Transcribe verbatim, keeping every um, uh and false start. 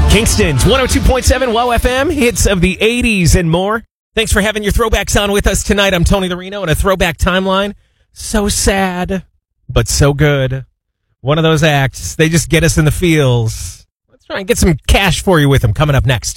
Kingston's one oh two point seven WOW F M, hits of the eighties and more. Thanks for having your throwbacks on with us tonight. I'm Tony Larino and a throwback timeline. So sad, but so good. One of those acts, they just get us in the feels. Let's try and get some cash for you with them coming up next.